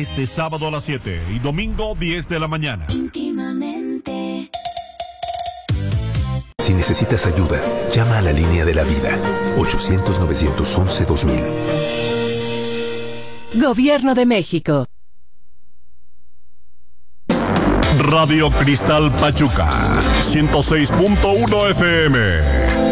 este sábado a las 7 y domingo 10 de la mañana. Íntimamente. Si necesitas ayuda, llama a la línea de la vida. 800-911-2000. Gobierno de México. Radio Cristal Pachuca, 106.1 FM.